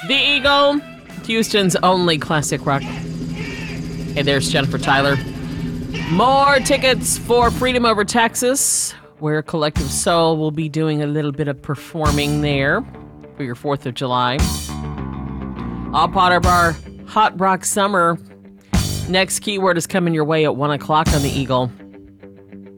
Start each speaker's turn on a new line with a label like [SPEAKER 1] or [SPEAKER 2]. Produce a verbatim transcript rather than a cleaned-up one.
[SPEAKER 1] The Eagle, Houston's only classic rock. Hey, there's Jennifer Tyler. More tickets for Freedom Over Texas, where Collective Soul will be doing a little bit of performing there for your fourth of July. All part of our Hot Rock Summer. Next keyword is coming your way at one o'clock on the Eagle.